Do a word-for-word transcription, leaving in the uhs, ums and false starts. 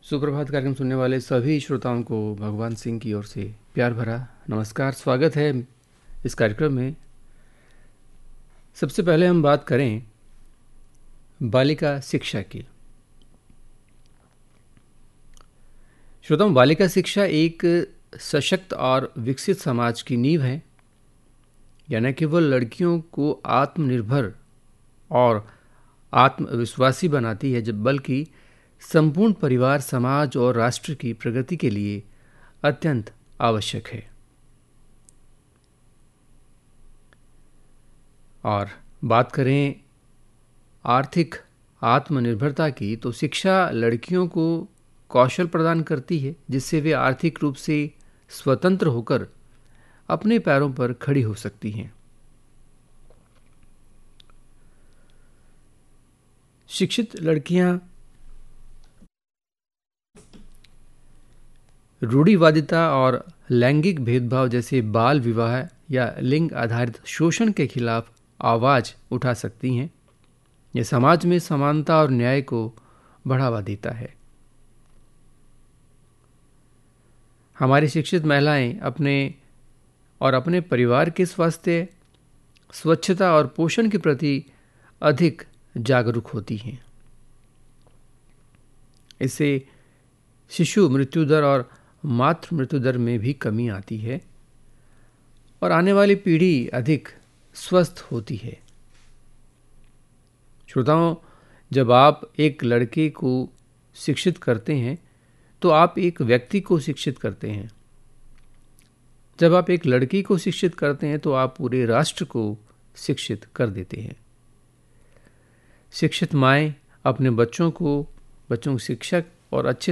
सुप्रभात कार्यक्रम सुनने वाले सभी श्रोताओं को भगवान सिंह की ओर से प्यार भरा नमस्कार। स्वागत है इस कार्यक्रम में। सबसे पहले हम बात करें बालिका शिक्षा की। श्रोताओं, बालिका शिक्षा एक सशक्त और विकसित समाज की नींव है। यह न केवल लड़कियों को आत्मनिर्भर और आत्मविश्वासी बनाती है, जब बल्कि संपूर्ण परिवार, समाज और राष्ट्र की प्रगति के लिए अत्यंत आवश्यक है। और बात करें आर्थिक आत्मनिर्भरता की, तो शिक्षा लड़कियों को कौशल प्रदान करती है, जिससे वे आर्थिक रूप से स्वतंत्र होकर अपने पैरों पर खड़ी हो सकती हैं। शिक्षित लड़कियां रूढ़िवादिता और लैंगिक भेदभाव जैसे बाल विवाह या लिंग आधारित शोषण के खिलाफ आवाज उठा सकती हैं। यह समाज में समानता और न्याय को बढ़ावा देता है। हमारी शिक्षित महिलाएं अपने और अपने परिवार के स्वास्थ्य, स्वच्छता और पोषण के प्रति अधिक जागरूक होती हैं। इससे शिशु मृत्यु दर और मातृ मृत्यु दर में भी कमी आती है और आने वाली पीढ़ी अधिक स्वस्थ होती है। श्रोताओं, जब आप एक लड़के को शिक्षित करते हैं तो आप एक व्यक्ति को शिक्षित करते हैं। जब आप एक लड़की को शिक्षित करते हैं तो आप पूरे राष्ट्र को शिक्षित कर देते हैं। शिक्षित माएँ अपने बच्चों को बच्चों को शिक्षक और अच्छे